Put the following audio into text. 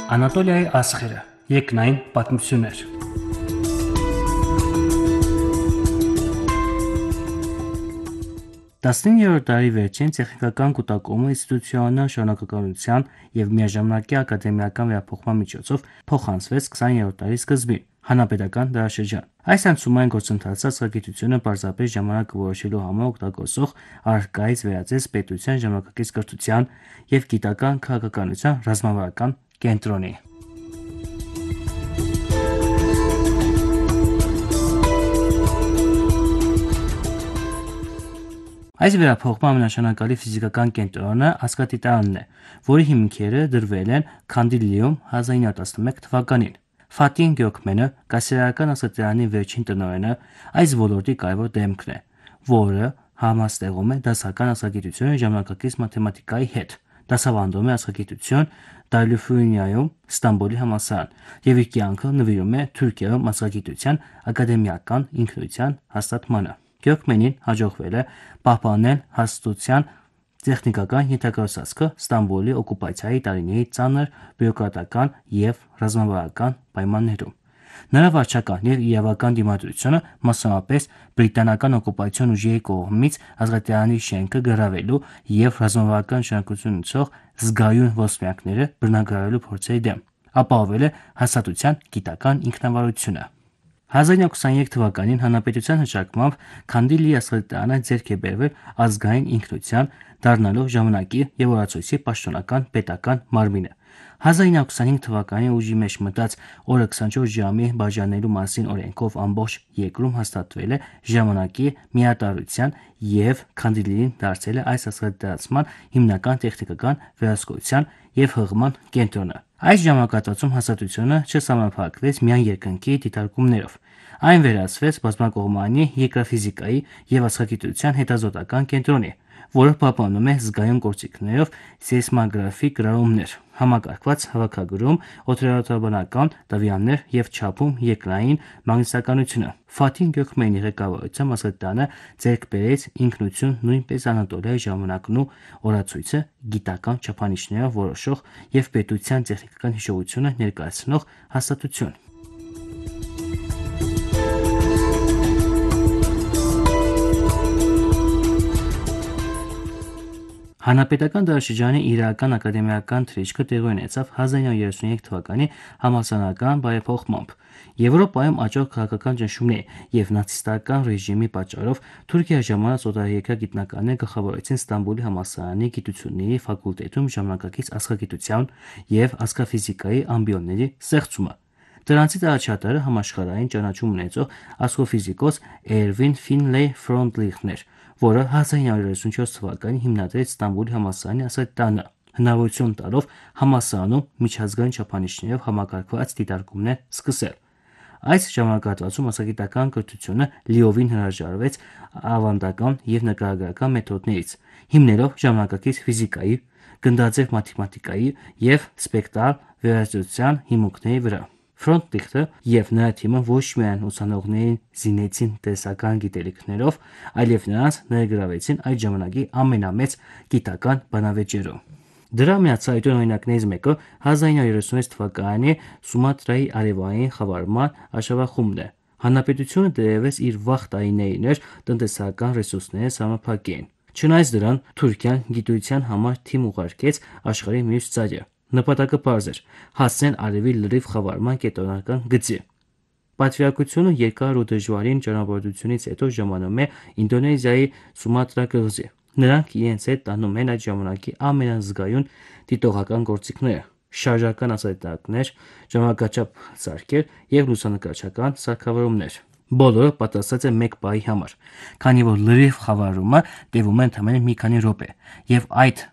Անատոլիայի աստղերը, երկնային պատմություններ։ 19-րդ դարի վերջին տեխնիկական կուտակումը ինստիտուցիոնալ շարունակականության և միաժամանակ ակադեմիական վերափոխման միջոցով փոխանցվեց 20-րդ դարի սկզբին հանրապետական դարաշրջան։ Այս անցումային գործընթացը աստղագիտությունը պարզապես ժամանակը որոշելու համար օգտագործող առարկայից վերածեց պետության ժամանակակից կրթության և գիտական քաղաքականության ռազմավարական կենտրոնի։ Այս վերափոխման ամենանշանակալի ֆիզիկական կենտրոնը Ասկատիտարանն է, որի հիմքերը դրվել են Քանդիլիում 1911 թվականին։ Ֆաթին Գյոքմենը, կայսերական աստղատրյանի վերջին տնօրենը, այս ոլորտի կարևոր դեմքն է, որը համաստեղում է դասական աստղագիտությունը ժամանակակից մաթեմատիկայի հետ, դասավանդում է աստղագիտություն Դարուլֆոլումիայում, Ստամբուլի համալսարան և իր կյանքը նվիրում է Թուրքիայում աստղագիտության ակադեմիական ինքնության հաստատմանը։ Գյոքմենին հաջողվել է պահպանել հաստատության տեխնիկական ենթակառուցվածքը Ստամբուլի օկուպացիայի տարիների ծանր բյուրոկրատական և ռազմավարական պայմաններում։ Նրա վարչական և իրավական դիմադրությունը, մասնավորապես բրիտանական օկուպացիոն ուժերի կողմից աստղատրյանի շենքը գրավելու և ռազմավարական նշանակություն ունեցող զգայուն ոսպնյակները բռնագրավելու փորձերի դեմ, ապահովել է հաստատության գիտական ինքնավարությունը։ 1923 թվականին հանրապետության հռչակմամբ Քանդիլիի աստղատրյանը ձեռք է բերվել ազգային ինքնության, դառնալով ժամանակի և օրացույցի պաշտոնական պետական մարմինը։ 1925 թվականին ուժի մեջ մտած օրը 24 ժամի բաժանելու մասին օրենքով ամբողջ երկրում հաստատվել է ժամանակի միատարրության և Քանդիլին դարձել է այս աստղադասման հիմնական տեխնիկական վերահսկողության և հղման կենտրոնը։ Այս ժամանակահատվածում հաստատությունը չսահմանափակվեց միայն երկնքի դիտարկումներով, այն վերածվեց բազմակողմանի երկրաֆիզիկայի և աստղագիտության հետազոտական կենտրոնի, որը պահպանում է զգայուն գործիքներով սեյսմոգրաֆիկ գրառումներ, համակարգված հավաքագրում, օդերատրաբանական տվյալներ և չափում երկրային մագնիսականությունը։ Ֆաթին Գյոքմենի ղեկավարությամբ աստղատրյանը ձեռք բերեց ինքնություն նույնպես Անատոլիայի ժամանակն ու օրացույցը գիտական չափանիշներով որոշող և պետության տեխնիկական հիշողությունը ներկայացնող հաստատություն։ Հանրապետական դարաշրջանի իրական ակադեմիական թռիչքը տեղի ունեցավ 1933 թվականի համալսարանական բարեփոխմամբ։ Եվրոպայում աճող քաղաքական ճնշումների և նացիստական ռեժիմի պատճառով Թուրքիայի ժամանած օտարերկրյա գիտնականները գլխավորեցին Ստամբուլի համալսարանի գիտությունների ֆակուլտետում ժամանակակից աստղագիտության և աստղաֆիզիկայի ամբիոնների ստեղծումը։ Դրանցից առաջատարը համաշխարհային ճանաչում ունեցող աստղոֆիզիկոս Էրվին Ֆինլեյ Ֆրոնդլիխն էր, որը 1934 թվականին հիմնադրեց Ստամբուլի համալսարանի աստղադիտարանը, հնարավորություն տալով համալսարանում միջազգային չափանիշներով համակարգված դիտարկումներ սկսել։ Այս ժամանակահատվածում աստղագիտական կրթությունը լիովին հրաժարվեց ավանդական և նկարագրական մեթոդներից, հիմնվելով ժամանակակից ֆիզիկայի, գնդաձև մաթեմատիկայի և սպեկտրալ վերաժշտության հիմունքների վրա։ Ֆրոնդլիխը և նրա թիմը ոչ միայն ուսանողներին զինեցին տնտեսական գիտելիքներով, այլև նրանց ներգրավեցին այդ ժամանակի ամենամեծ գիտական բանավեճերում։ Դրա ամենացայտուն օրինակներից մեկը 1936 թվականի Սումատրայի արևային խավարման արշավախումբն է։ Հանրապետությունը դեռևս իր վաղ տարիներին էր, տնտեսական ռեսուրսները սահմանափակ էին։ Չնայած դրան, Թուրքիան գիտության համար թիմ ուղարկեց աշխարհի մյուս ծայրեր։ Նպատակը պարզ էր՝ հասնել արևի լրիվ խավարման կենտրոնական գծի։ Պատվիրակությունը երկար ու դժվարին ճանապարհորդությունից հետո ժամանում է Ինդոնեզիայի Սումատրա կղզի։ Նրանք իրենց հետ տանում են այդ ժամանակի ամենազգայուն դիտողական գործիքները՝ շարժական աստղադիտարկներ, ժամանակաչափ սարքեր և լուսանկարչական սարքավորումներ։ Բոլորը պատրաստված է մեկ պահի համար, քանի որ լրիվ խավարումը տևում է ընդամենը մի քանի րոպե, և այդ